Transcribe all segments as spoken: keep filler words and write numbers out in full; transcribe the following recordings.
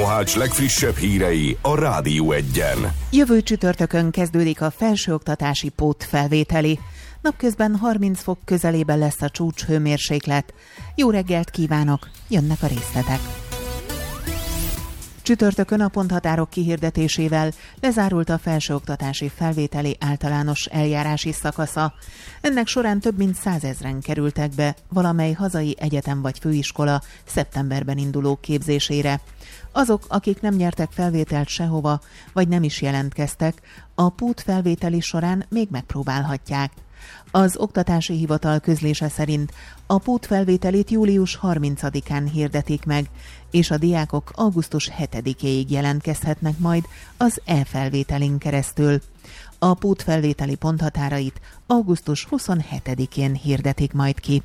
Mohács legfrissebb hírei a Rádió Egyen. Jövő csütörtökön kezdődik a felsőoktatási pótfelvételi. Napközben harminc fok közelében lesz a csúcs hőmérséklet. Jó reggelt kívánok, jönnek a részletek. Csütörtökön a ponthatárok kihirdetésével lezárult a felsőoktatási felvételi általános eljárási szakasza. Ennek során több mint százezren kerültek be valamely hazai egyetem vagy főiskola szeptemberben induló képzésére. Azok, akik nem nyertek felvételt sehova, vagy nem is jelentkeztek, a pótfelvételi során még megpróbálhatják. Az Oktatási Hivatal közlése szerint a pótfelvételit július harmincadikán hirdetik meg, és a diákok augusztus hetedikéig jelentkezhetnek majd az e-felvételin keresztül. A pótfelvételi ponthatárait augusztus huszonhetedikén hirdetik majd ki.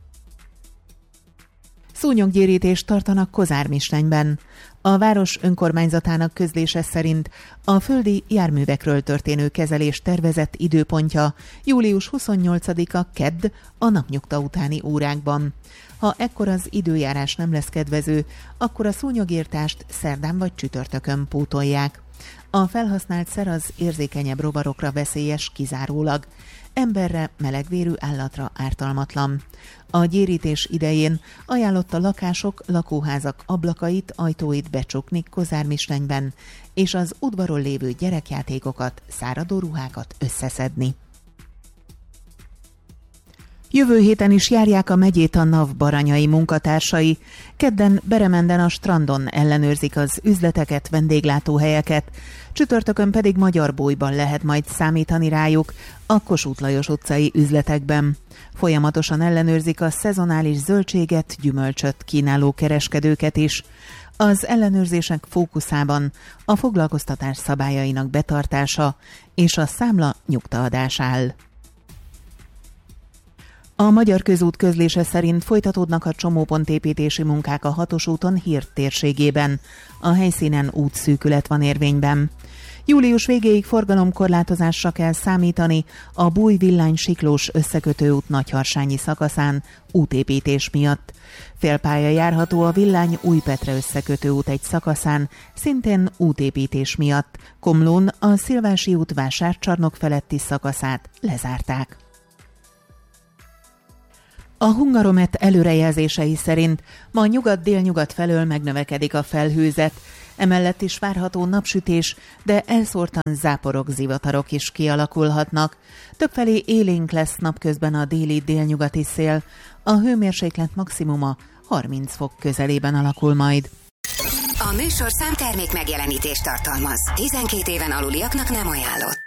Szúnyoggyérítést tartanak Kozármislenyben. A város önkormányzatának közlése szerint a földi járművekről történő kezelés tervezett időpontja július huszonnyolcadika kedd a napnyugta utáni órákban. Ha ekkor az időjárás nem lesz kedvező, akkor a szúnyogírtást szerdán vagy csütörtökön pótolják. A felhasznált szer az érzékenyebb rovarokra veszélyes kizárólag. Emberre, melegvérű állatra ártalmatlan. A gyérítés idején ajánlott a lakások, lakóházak ablakait, ajtóit becsukni Kozármislenyben, és az udvaron lévő gyerekjátékokat, száradó ruhákat összeszedni. Jövő héten is járják a megyét a NAV baranyai munkatársai. Kedden Beremenden a strandon ellenőrzik az üzleteket, vendéglátóhelyeket, csütörtökön pedig Magyarbolyban lehet majd számítani rájuk a Kossuth Lajos utcai üzletekben. Folyamatosan ellenőrzik a szezonális zöldséget, gyümölcsöt kínáló kereskedőket is. Az ellenőrzések fókuszában a foglalkoztatás szabályainak betartása és a számla nyugtaadás áll. A Magyar Közút közlése szerint folytatódnak a csomópontépítési munkák a hatos úton Hird térségében. A helyszínen útszűkület van érvényben. Július végéig forgalomkorlátozásra kell számítani a Búj-Villány-Siklós összekötőút nagyharsányi szakaszán útépítés miatt. Félpálya járható a Villány-Újpetre összekötőút egy szakaszán, szintén útépítés miatt. Komlón a Szilvási út vásárcsarnok feletti szakaszát lezárták. A Hungaromet előrejelzései szerint ma nyugat-délnyugat felől megnövekedik a felhőzet, emellett is várható napsütés, de elszórtan záporok, zivatarok is kialakulhatnak. Többfelé élénk lesz napközben a déli-délnyugati szél, a hőmérséklet maximuma harminc fok közelében alakul majd. A műsorszám termék megjelenítést tartalmaz. tizenkét éven aluliaknak nem ajánlott.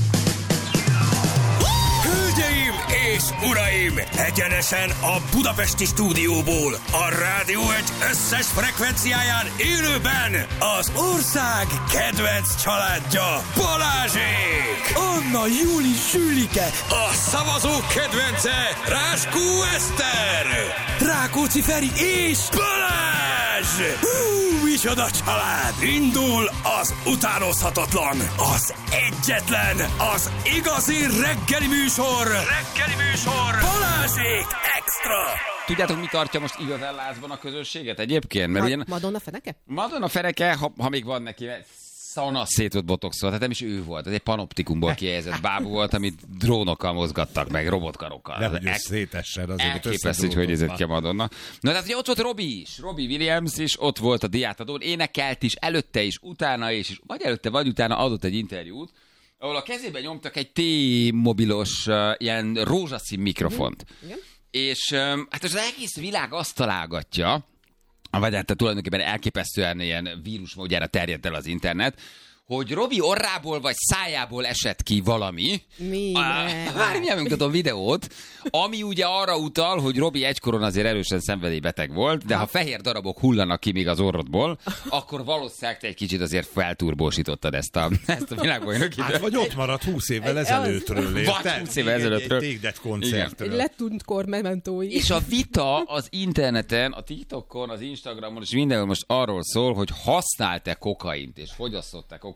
Hölgyeim és uraim! Egyenesen a budapesti stúdióból, a Rádió Egy összes frekvenciáján élőben az ország kedvenc családja, Balázsék! Anna, Júli, Sülike! A szavazók kedvence, Ráskó Eszter! Rákóczi Feri és Balázs! Hú, micsoda család! Indul az utánozhatatlan, az egyetlen, az igazi reggeli műsor! Reggeli műsor! Balázsék Extra! Tudjátok, mi tartja most igazán lázban a közönséget egyébként? Mert Ma- ugyan... Madonna feneke? Madonna feneke, ha, ha még van neki, szana szétott botoxol, tehát nem is ő volt, ez egy panoptikumból kihelyezett bábú volt, amit drónokkal mozgattak meg, robotkarokkal. De hogy ez szétessen azért. Elképesztő, hogy hogy nézett ki a Madonna. Na, tehát ugye ott volt Robbie is, Robbie Williams is, ott volt a diátadón, énekelt is, előtte is, utána is, és vagy előtte, vagy utána adott egy interjút, ahol a kezében nyomtak egy T-mobilos uh, ilyen rózsaszín mikrofont. Mm-hmm. És um, hát az egész világ azt találgatja, vagy hát tulajdonképpen elképesztően ilyen vírusmódjára terjedt el az internet, hogy Robi orrából vagy szájából esett ki valami. Mi? Várj, mi mutatom videót, ami ugye arra utal, hogy Robi egykoron azért erősen szenvedélybeteg volt, de ha fehér darabok hullanak ki még az orrodból, akkor valószínűleg te egy kicsit azért felturbósítottad ezt a, ezt a világbajnoki. Hát vagy ott maradt húsz évvel ezelőttről. Vagy húsz évvel ezelőttről. Egy Tégdet koncertről. Egy letűnt kor mementói. És a vita az interneten, a TikTokon, az Instagramon és mindenhol most arról szól, hogy használt-e kokaint és fogyasztott-e kokaint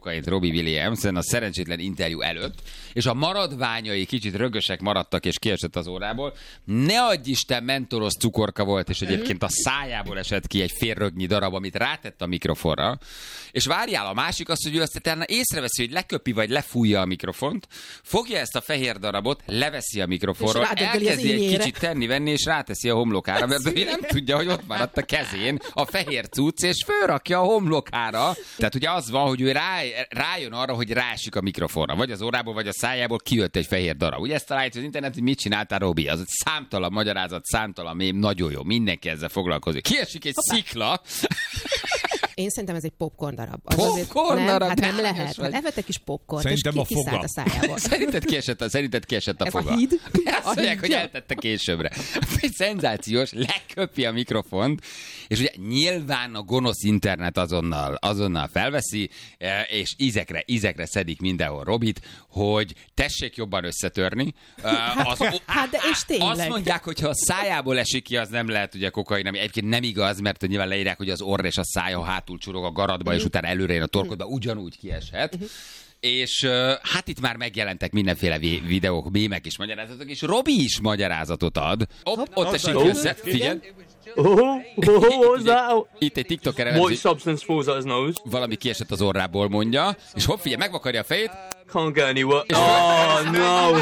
kokaint Robbie Williams a szerencsétlen interjú előtt, és a maradványai kicsit rögösek maradtak, és kiesett az órából. Ne adj Isten, mentolos cukorka volt, és egyébként a szájából esett ki egy fél rögnyi darab, amit rátett a mikrofonra. És várjál, a másik az, hogy ő azt észreveszi, hogy leköpi vagy lefújja a mikrofont, fogja ezt a fehér darabot, leveszi a mikrofonról, elkezdi egy kicsit tenni-venni, és ráteszi a homlokára, mert ő nem tudja, hogy ott maradt a kezén a fehér cucc, és fölrakja a homlokára. Tehát ugye az van, hogy ő rá, rájön arra, hogy rásik a mikrofonra, vagy az órából, vagy a szájából kijött egy fehér darab. Ugye ezt találja az internet, hogy mit csináltál, Robi? Az egy számtalan magyarázat, számtalan mém, nagyon jó, mindenki ezzel foglalkozik. Kiesik egy szikla. Én szerintem ez egy popcorn darab. Az popcorn nem, darab? Hát nem lehet. Evett egy kis popcorn, és ki, a kiszállt a szájából. Szerinted kiesett a, szerinted kiesett a Ez foga? a híd? Azt mondják, hogy eltette későbbre. Egy szenzációs, leköpi a mikrofont, és ugye nyilván a gonosz internet azonnal, azonnal felveszi, és ízekre, ízekre szedik mindenhol Robit, hogy tessék jobban összetörni. Az, hát de és tényleg. Azt mondják, hogy ha a szájából esik ki, az nem lehet ugye kokain, ami egyébként nem igaz, mert nyilván leírják, hogy az orr és a szája hátul csurog a garatba, mm. és utána előre jön a torkodba, ugyanúgy kieshet. Mm-hmm. És uh, hát itt már megjelentek mindenféle vé- videók, mémek és magyarázatok, és Robi is magyarázatot ad. Hopp, ott esik össze, figyelj. Oh, oh, that? Itt egy tiktoker White substance falls out his nose. valami kiesett az orrából, mondja, és hopp, figyelj, megvakarja a fejét. Can't get any work. Oh, no.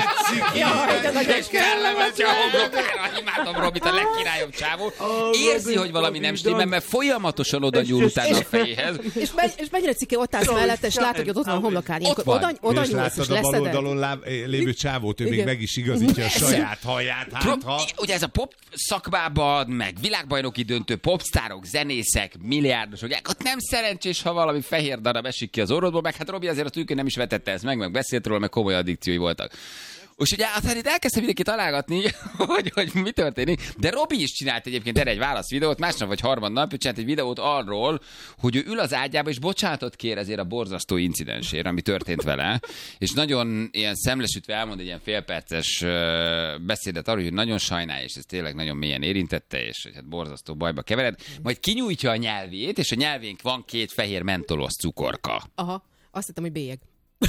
És fellemetja a homlokára, imádom Robit, a legkirályobb csávó. Érzi, hogy valami nem stimmel, mert folyamatosan oda nyúl utána a fejéhez. És, megy, és mennyire ciki, ott állsz mellett, és látod, hogy ott van a homlokán. Ott van. Oda, oda és nyúlsz, és látod a bal leszeded. oldalon láb, lévő csávót, ő még meg is igazítja a saját haját. Hát, ha... Ugye ez a pop szakmában, meg világbajnoki döntő popstárok, zenészek, milliárdosok, ott nem szerencsés, ha valami fehér darab esik ki az orrodból, meg hát Robi azért a tűkön nem is vetette ezt meg, meg beszélt róla, meg komoly addikciói voltak. És ugye aztán itt elkezdte mindenki találgatni, hogy, hogy mi történik, de Robi is csinált egyébként erre egy válaszvideót, másnap vagy harmadnap, ő csinált egy videót arról, hogy ő ül az ágyába, és bocsánatot kér ezért a borzasztó incidensért, ami történt vele, és nagyon ilyen szemlesütve elmond egy ilyen félperces beszédet arról, hogy nagyon sajnálja, és ez tényleg nagyon mélyen érintette, és hogy hát borzasztó bajba kevered, majd kinyújtja a nyelvét, és a nyelvénk van két fehér mentolos cukorka. Aha, azt hittem, hogy bélyeg.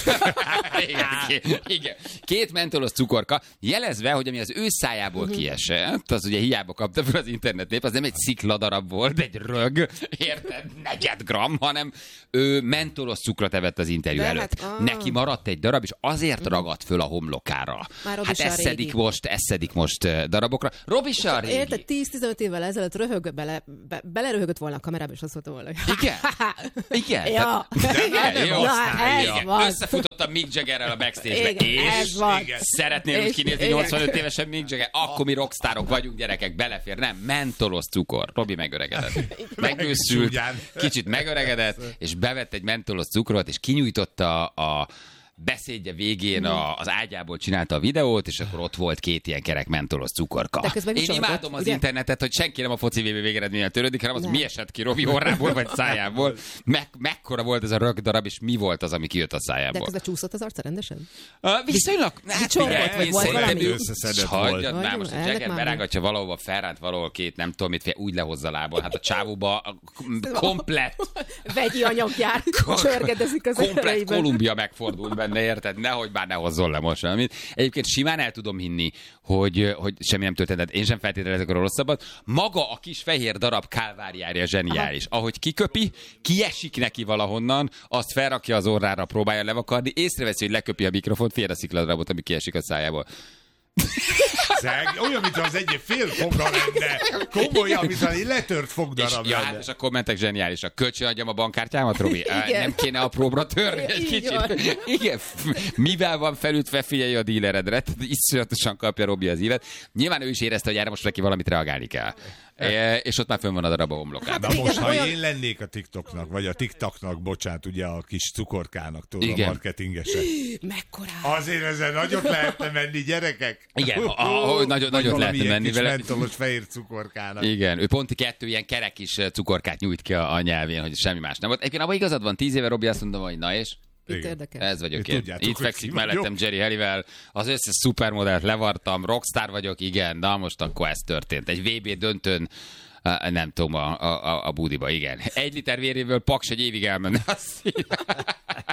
igen, két, igen. Két mentolos cukorka, jelezve, hogy ami az ő szájából kiesett, az ugye hiába kapta fel az internetnép, az nem egy szikladarab volt, egy rög, érted, negyed gram, hanem ő mentolos cukrot evett az interjú de előtt. Hát, ah. Neki maradt egy darab, és azért ragadt föl a homlokára. Már hát ezt szedik most, ezt szedik most darabokra. Robi se a régi. Érted, tíz-tizenöt évvel ezelőtt röhög bele, be, beleröhögött volna a kamerába, és azt mondta volna, hogy igen, igen. Ja. igen, jó. Igen, összefutott a Mick Jaggerrel a backstage-be, igen, és szeretnél úgy kinézni nyolcvanöt évesen Mick Jagger, akkor mi rockstárok vagyunk, gyerekek, belefér, nem, mentolos cukor. Robi megöregedett. Megőszült, kicsit megöregedett, és bevett egy mentolos cukrot, és kinyújtotta a beszédje végén a, az ágyából csinálta a videót, és akkor ott volt két ilyen kerek mentolos cukorka. Én imádom az ugye? internetet, hogy senki nem a foci vé bé végeredménnyel törődik, hanem az, nem. mi esett ki Robi orrából vagy szájából. Me- mekkora volt ez a rögdarab, és mi volt az, ami kijött a szájából. De közben csúszott az arca rendesen? Uh, viszonylag. Hát igen, volt valami. Összeszedett volt. Hagyjad már, most a Jagger berágatja valahova, felránt valahol két, nem tudom mit, úgy lehozza lából. Hát a csávóba komplett. Vegyi anyagjár, csörgedezik az komplett erejében. Kolumbia megfordult benne, érted? Nehogy bár ne hozzon le most valamit. Egyébként simán el tudom hinni, hogy, hogy semmi nem történt, én sem feltételezek a rosszabbat. Maga a kis fehér darab kálváriája zseniális. Aha. Ahogy kiköpi, kiesik neki valahonnan, azt felrakja az orrára, próbálja levakarni, észreveszi, hogy leköpi a mikrofont, fél a szikladarabot, ami kiesik a szájából. Szeg, olyan, mintha az egy fél foga lenne. Komolyan, mintha egy letört fogdarab és, ja, hát, és a kommentek zseniálisak. Kölcsön adjam a bankkártyámat, Robi? Nem kéne apróbra törni egy kicsit? Igen. Mivel van felütve, figyelj a díleredre. Iszonyatosan kapja Robi az ívet. Nyilván ő is érezte, hogy erre most neki valamit reagálni kell. E, és ott már fönn van a darab a homlokán. Na most, ha olyan... én lennék a TikToknak, vagy a TikToknak, bocsánat, ugye a kis cukorkának, tudod, a marketingesen. Mekkora? Azért ezzel nagyot lehetne menni, gyerekek. Igen, ahogy nagyot, nagyot lehetne menni vele. mentolos fehér cukorkának. Igen, ő pont kettő ilyen kerek kis cukorkát nyújt ki a, a nyelvén, hogy semmi más nem volt. Egyébként abban igazad van, tíz éve Robi azt mondta, hogy na és... Ez vagyok én. én. Itt fekszik mellettem Jerry Halliwell, az összes szupermodellt levartam, rockstar vagyok, igen, na most akkor ez történt. Egy vé bé döntőn, nem tudom, a, a, a budiba, igen. Egy liter véréből Paks egy évig elmenne.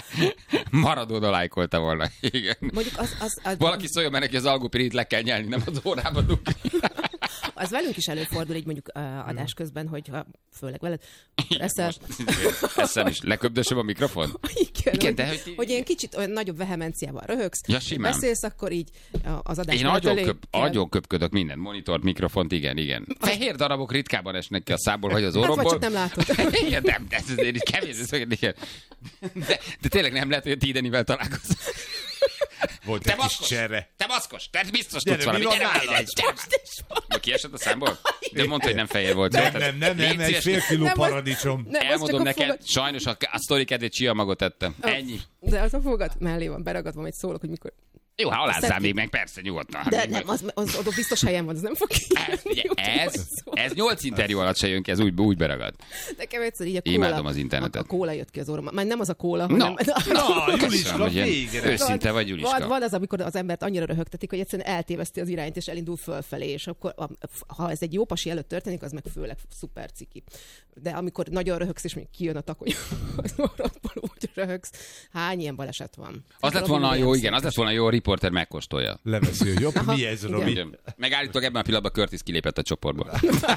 Maradona lájkolta volna. Igen. Mondjuk az, az, az, Valaki szóljon, mert neki az algopirit le kell nyelni, nem az órába dugni. Az velünk is előfordul, így mondjuk uh, adás közben, hogy ha, főleg veled, eszel... Eszel is. Leköbdösöm a mikrofon? Igen, Igen, hogy, de hogy... hogy ilyen kicsit olyan nagyobb vehemenciával röhögsz, Ja, simán. beszélsz, akkor így az adás... Én nagyon, köp, nagyon köpködök minden. Monitort, mikrofont, igen, igen. Fehér darabok ritkában esnek ki a szából, vagy az orromból. Hát vagy csak nem látod. Igen, nem, de ez azért így kevés. Igen. De, de tényleg nem lehet, hogy a Tidenivel találkozom. Volt te egy kis maszkos, csere. te maszkos, te biztos Gyere, tudsz valamit. mi van Gyere, nálad? gyere, gyere. Kiesett a számból? De mondta, hogy nem fehér volt. Nem, nem, nem, nem, egy fél kiló Nem, az- paradicsom. Nem, az Elmondom csak a neked, fogad- sajnos a, a sztori kedvét csiamagot tettem. Ennyi. De az a fogad mellé van beragadva, majd szólok, hogy mikor... Jó, hát alázzál Szedni. még meg, persze, nyugodtan. De Még nem, meg- az, az, az biztos helyen van, az nem fog Ez, ugye, kijönni. ez, ez nyolc interjú alatt se jön ki, ez úgy, úgy beragad. Nekem egyszer így a kóla... Imádom az internetet. A, a kóla jött ki az orromban. Már nem az a kóla, Na, hanem... Na, Juliska, Köszönöm, hogy ilyen végre. őszinte vagy, Juliska. Van, van az, amikor az embert annyira röhögtetik, hogy egyszerűen eltéveszti az irányt, és elindul fölfelé, és akkor, ha ez egy jó pasi előtt történik, az meg főleg szuper ciki. De amikor nagyon röhögsz, és még kijön a takony, az orrodból úgy röhögsz. Hány ilyen baleset van? Az lett volna jó, igen, az lett volna jó, a riporter megkóstolja. Leveszi, hogy jobb, mi ez, igen. Robi? Igen. Megállítok, ebben a pillanatban Curtis kilépett a csoportból.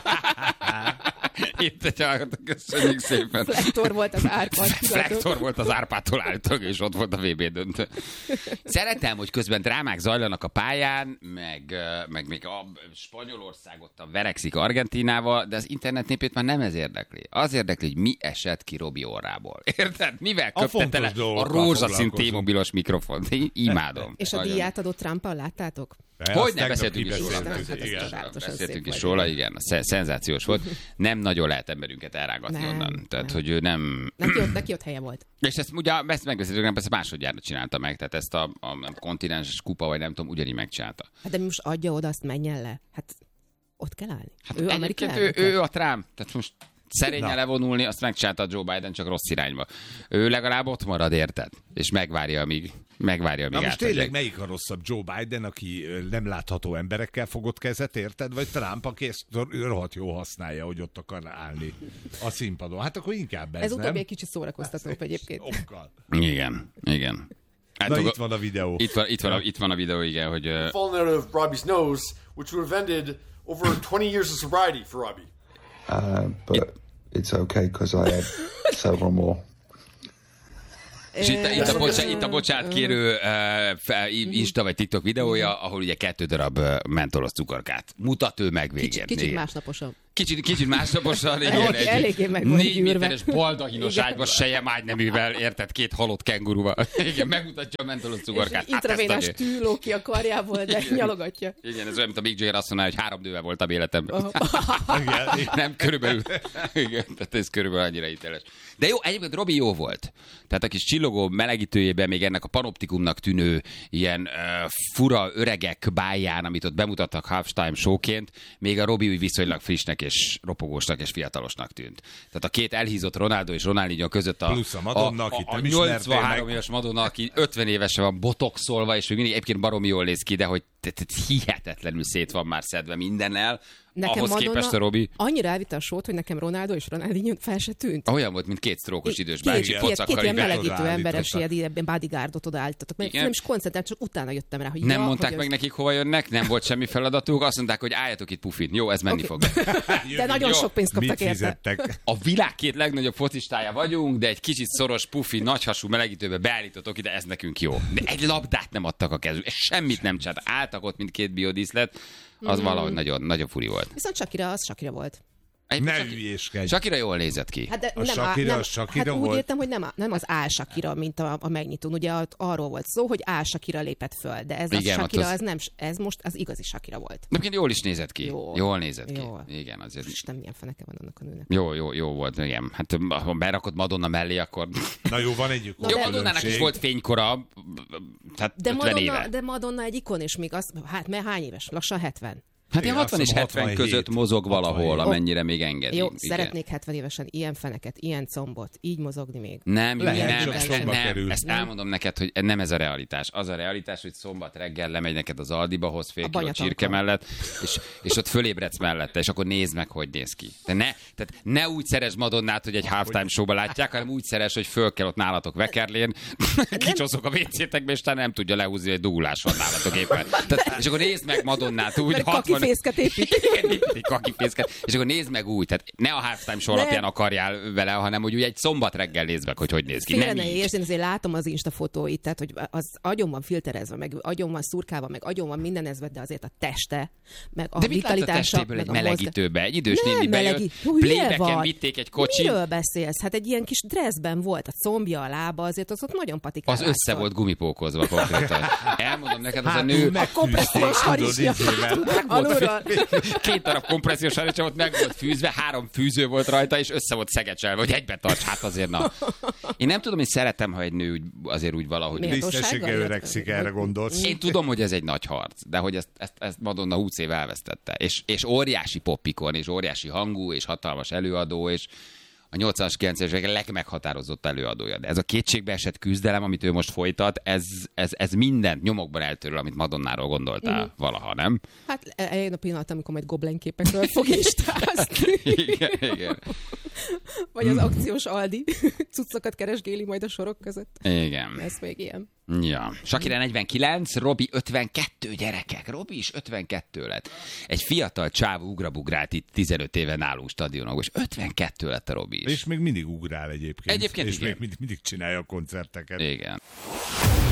Itt egy hallgatók, köszönjük szépen. Flektor volt az Árpád. Flektor volt az Árpádtól állítólag, és ott volt a vé bé döntő. Szeretem, hogy közben drámák zajlanak a pályán, meg, meg még a Spanyolország ott a verekszik Argentínával, de az internet népét már nem ez érdekli. Az érdekli, hogy mi esett ki Robi orrából. Érted? Mivel A köpte fontos tele a dolgokkal rózsaszín foglalkozunk. T-mobilos mikrofont? Én imádom. És a Nagyon. díját adott Trumpal, láttátok? Hogy nem beszéltünk is róla. kibeszéltük, Hát ez igen. csodálatos, ez Beszéltünk szép is vagy. róla, igen. Szen- Szenzációs volt. Nem nagyon lehet emberünket elrágatni Nem, onnan. Tehát, nem. hogy ő nem... Neki ott, neki ott helye volt. És ezt ugye, ezt megbeszéltük, nem, ezt másodjára csinálta meg, tehát ezt a, a, a kontinenses kupa, vagy nem tudom, ugyanígy megcsinálta. Hát de mi most adja oda, azt menjen le. Hát ott kell állni. Hát ő Amerika egyébként ő, ő a Trump, tehát most szerényen levonulni, azt megcsinálta Joe Biden, csak rossz irányba. Ő legalább ott marad, érted? És megvárja, amíg, megvárja, amíg Na most átadják. tényleg melyik a rosszabb? Joe Biden, aki ö, nem látható emberekkel fogott kezet, érted? Vagy Trump, aki ezt rohadt jó használja, hogy ott akar állni a színpadon? Hát akkor inkább ez, Ez nem? utóbbi egy kicsit szórakoztatóbb egyébként. Okkal. Igen, igen. Hát Na maga- itt van a videó. Itt van, itt, van a, itt van a videó, igen, hogy... Uh, fallen out of Robbie's nose, which would have ended over twenty years of sobriety for Robbie. Uh, but it's okay because I had several more. És itt, itt, a bocsá, itt a bocsánat kérő uh, Insta vagy TikTok videója, ahol ugye kettő darab uh, mentolos cukorkát mutat ő meg végén. Kicsit, kicsit Igen. másnaposan. Kicsit, kicsit másnaposan, igen, Elég- egy eléggé meg van négy gyűrve. méteres baldahinos Igen. ágyba sejem ágyneművel, érted, két halott kenguruval. Igen, megmutatja a mentolos cukorkát. És Hát intravénás ezt a- tű ló ki a karjából, de nyalogatja. Igen, ez olyan, mint a Mick Jagger azt mondaná, hogy három nővel voltam életemben. Igen. Nem, körülbelül. Igen, tehát ez körülbelül annyira hiteles. De jó, egyébként Robi jó volt. Tehát a kis csillogó melegítőjében még ennek a panoptikumnak tűnő ilyen uh, fura öregek báján, amit ott bemutattak halftime showként, még a Robi úgy viszonylag frissnek és ropogósnak és fiatalosnak tűnt. Tehát a két elhízott Ronaldo és Ronaldinho között a, Plusz a Madonna, a, akit a, a nem ismertél nyolcvanhárom meg. éves Madonna, aki ötven évesen van botoxolva, és még mindig egyébként baromi jól néz ki, de hogy te- te- hihetetlenül szét van már szedve mindennel. Nekem Ahhoz Madonna képest a Robi annyira elvitte a sót, hogy nekem Ronaldo és Ronaldinho fel se tűnt. olyan volt, mint két sztrókos idős Két, bácsi két, két pocakkal. ilyen így melegítő odaállítottak. emberes, ilyen ilyen bodyguardot odaállítottak. Mert Igen. nem is koncentrált, csak utána jöttem rá, hogy Nem ja, mondták hogy meg ez- nekik, hova jönnek, nem volt semmi feladatuk, azt mondták, hogy álljatok itt pufin. Jó, ez menni Oké. fog. De nagyon Jó. sok pénzt Mit kaptak érte. fizettek? A világ két legnagyobb focistája vagyunk, de egy kicsit szoros, pufi, nagyhasú melegítőbe beállítottok ide, ez nekünk jó. De egy labdát nem adtak a kezük, és semmit nem csinált. Álltak ott, mint két biodíszlet, az Mhm. valahogy nagyon, nagyon furi volt. Viszont Shakira, az Shakira volt. Egyébként Ne Shakira- hülyéskedj. Shakira jól nézett ki. Hát de A nem, Shakira, nem, a Shakira hát úgy volt? értem, hogy nem, a- nem az Al Shakira, mint a, a megnyitón. Ugye ott arról volt szó, hogy Al Shakira lépett föl, de ez Igen, a ott Shakira, az- ez, nem, ez most az igazi Shakira volt. De egyébként jól is nézett ki. Jól. Jól nézett ki. Jól. Igen, azért. Isten, milyen feneke van annak a nőnek. Jó, jó, jó volt, igen. Hát ha berakod Madonna mellé, akkor... Na jó, van egy Na Jó, de- Madonnának is volt fénykora, tehát De ötven Madonna, éve. de Madonna egy ikon, és még az, hát mert hány éves? Lassan hetven. Hát ilyen hatvan és hetven között mozog valahol, amennyire még engedi. Jó, igen. szeretnék hetven évesen ilyen feneket, ilyen combot, így mozogni még. Nem, Júli, Lehet, nem, csak nem, sokba nem, kerül. ezt elmondom neked, hogy nem ez a realitás. Az a realitás, hogy szombat reggel lemegy neked az Aldiba, hoz fél A kiló banyatanka. csirke mellett, és, és ott fölébredsz mellette, és akkor nézd meg, hogy néz ki. Te ne, tehát ne úgy szeres Madonnát, hogy egy halftime showba látják, hanem úgy szeres, hogy föl kell ott nálatok vekerlén, kicsoszok a vécétekbe, és te nem tudja lehúzni, hogy dugulás van nálatok éppen. Tehát, és akkor nézd meg Madonnát úgy, Mert hatvan kakifészket épít. Igen, egy kakifészket. És akkor nézd meg úgy, tehát ne a halftime show alapján akarjál vele, hanem hogy úgy egy szombat reggel nézd meg, hogy hogy néz ki. Félre Nem ne így. értsd, én azért látom az Insta fotóit, tehát hogy az agyon van filterezve, meg agyon van szurkálva, meg agyon van mindenezve, de azért a teste, meg a De mit lát a vitalitása, testéből meg egy a mozgás- melegítőbe? Egy idős Nem néni bejött, melegít. Hú, hülye playbacken vagy. vitték egy kocsit. Miről beszélsz? Hát egy ilyen kis dresszben volt, a combja, a lába, azért az ott nagyon patikál. Az össze volt gumipókozva konkrétan. Elmondom neked, az a nő... Hátul A kompressziós harisnya. Alulról. Két darab kompressziós harisnya ott meg volt fűzve, három fűző volt rajta, és össze volt szegecselve, hogy egybe tarts, hát azért na. Én nem tudom, hogy szeretem, ha egy nő úgy, azért úgy valahogy... Tisztességgel öregszik, erre gondolsz. Én tudom, hogy ez egy nagy harc, de hogy ezt, ezt, ezt Madonna húsz év elvesztette. És, és óriási popikon, és óriási hangú, és hatalmas előadó, és a nyolcvanas, kilencvenes évek legmeghatározott előadója. De ez a kétségbeesett küzdelem, amit ő most folytat, ez, ez, ez mindent nyomokban eltöröl, amit Madonnáról gondoltál Mhm. valaha, nem? Hát eljön a pillanat, amikor majd goblen képekről fog istázni. Igen, igen. Vagy az akciós Aldi cuccokat keresgéli majd a sorok között. Igen. Ez még ilyen. Ja. Shakira negyvenkilenc, Robi ötvenkettő, gyerekek. Robi is ötvenkettő lett. Egy fiatal csávó ugrabugrált itt tizenöt éve nálunk stadionok, és ötvenkettő lett a Robi is. És még mindig ugrál egyébként. Egyébként és igen. még mindig, mindig csinálja a koncerteket. Igen.